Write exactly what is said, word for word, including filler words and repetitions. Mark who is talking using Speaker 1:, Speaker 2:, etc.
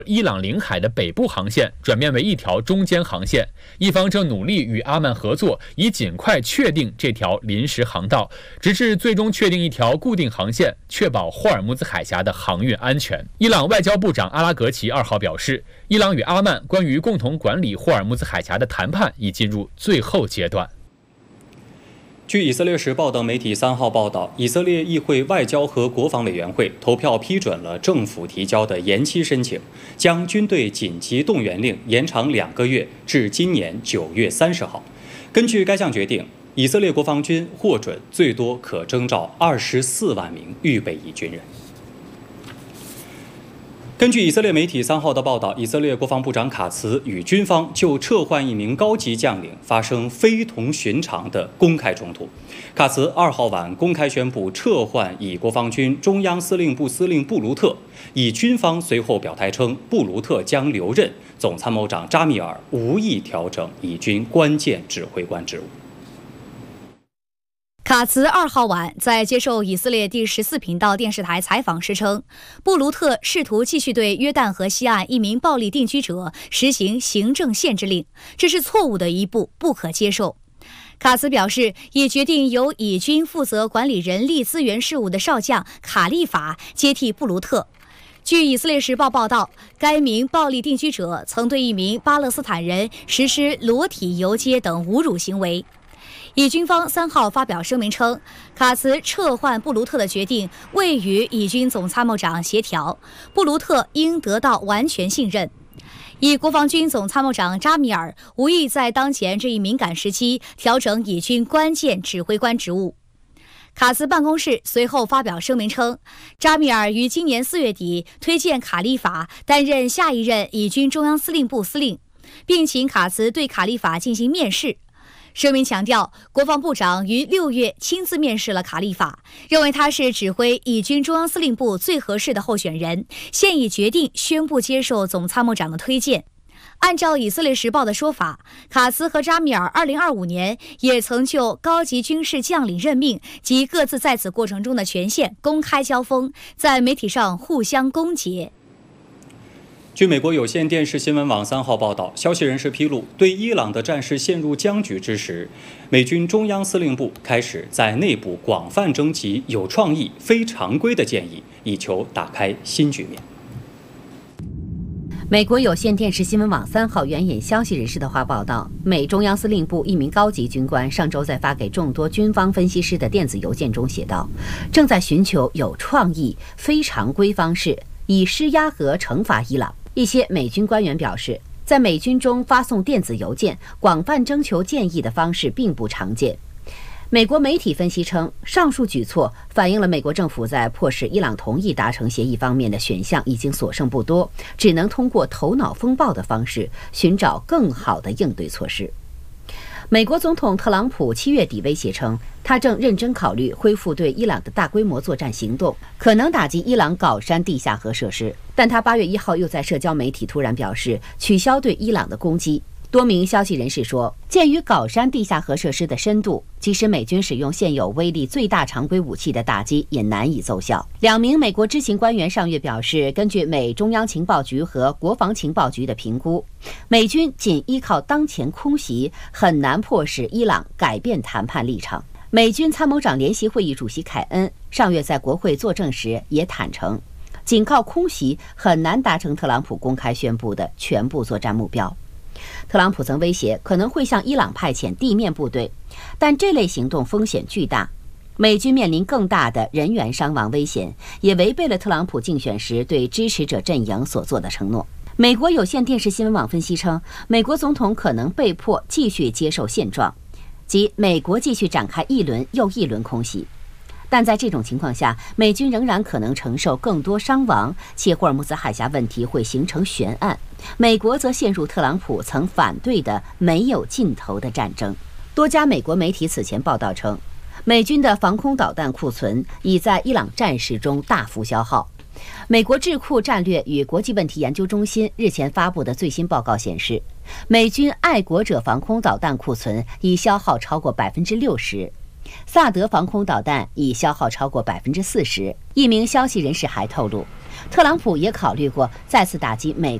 Speaker 1: 伊朗领海的北部航线转变为一条中间航线，一方正努力与阿曼合作，以尽快确定这条临时航道，直至最终确定一条固定航线，确保霍尔木兹海峡的航运安全。伊朗外交部长阿拉格齐二号表示，伊朗与阿曼关于共同管理霍尔木兹海峡的谈判已进入最后阶段。
Speaker 2: 据以色列时报等媒体三号报道，以色列议会外交和国防委员会投票批准了政府提交的延期申请，将军队紧急动员令延长两个月至今年九月三十号。根据该项决定，以色列国防军获准最多可征召二十四万名预备役军人。根据以色列媒体三号的报道，以色列国防部长卡茨与军方就撤换一名高级将领发生非同寻常的公开冲突。卡茨二号晚公开宣布撤换以国防军中央司令部司令布卢特，以军方随后表态称布卢特将留任，总参谋长扎米尔无意调整以军关键指挥官职务。
Speaker 3: 卡茨二号晚在接受以色列第十四频道电视台采访时称，布卢特试图继续对约旦河西岸一名暴力定居者实行行政限制令，这是错误的一步，不可接受。卡茨表示，已决定由以军负责管理人力资源事务的少将卡利法接替布卢特。据以色列时报报道，该名暴力定居者曾对一名巴勒斯坦人实施裸体游街等侮辱行为。以军方三号发表声明称，卡茨撤换布卢特的决定未与以军总参谋长协调，布卢特应得到完全信任。以国防军总参谋长扎米尔无意在当前这一敏感时期调整以军关键指挥官职务。卡茨办公室随后发表声明称，扎米尔于今年四月底推荐卡利法担任下一任以军中央司令部司令，并请卡茨对卡利法进行面试。声明强调，国防部长于六月亲自面试了卡利法，认为他是指挥以军中央司令部最合适的候选人，现已决定宣布接受总参谋长的推荐。按照以色列时报的说法，卡茨和扎米尔二零二五年也曾就高级军事将领任命及各自在此过程中的权限公开交锋，在媒体上互相攻讦。
Speaker 2: 据美国有线电视新闻网三号报道，消息人士披露，对伊朗的战事陷入僵局之时，美军中央司令部开始在内部广泛征集有创意、非常规的建议，以求打开新局面。
Speaker 4: 美国有线电视新闻网三号援引消息人士的话报道，美中央司令部一名高级军官上周在发给众多军方分析师的电子邮件中写道，正在寻求有创意、非常规方式，以施压和惩罚伊朗。一些美军官员表示，在美军中发送电子邮件、广泛征求建议的方式并不常见。美国媒体分析称，上述举措反映了美国政府在迫使伊朗同意达成协议方面的选项已经所剩不多，只能通过头脑风暴的方式寻找更好的应对措施。美国总统特朗普七月底威胁称，他正认真考虑恢复对伊朗的大规模作战行动，可能打击伊朗镐山地下核设施。但他八月一号又在社交媒体突然表示，取消对伊朗的攻击。多名消息人士说，鉴于镐山地下核设施的深度，即使美军使用现有威力最大常规武器的打击也难以奏效。两名美国知情官员上月表示，根据美中央情报局和国防情报局的评估，美军仅依靠当前空袭很难迫使伊朗改变谈判立场。美军参谋长联席会议主席凯恩上月在国会作证时也坦诚，仅靠空袭很难达成特朗普公开宣布的全部作战目标。特朗普曾威胁可能会向伊朗派遣地面部队，但这类行动风险巨大，美军面临更大的人员伤亡危险，也违背了特朗普竞选时对支持者阵营所做的承诺。美国有线电视新闻网分析称，美国总统可能被迫继续接受现状，即美国继续展开一轮又一轮空袭。但在这种情况下，美军仍然可能承受更多伤亡，且霍尔木兹海峡问题会形成悬案。美国则陷入特朗普曾反对的没有尽头的战争。多家美国媒体此前报道称，美军的防空导弹库存已在伊朗战事中大幅消耗。美国智库战略与国际问题研究中心日前发布的最新报告显示，美军爱国者防空导弹库存已消耗超过百分之六十。萨德防空导弹已消耗超过百分之四十。一名消息人士还透露， 特朗普也考虑过再次打击美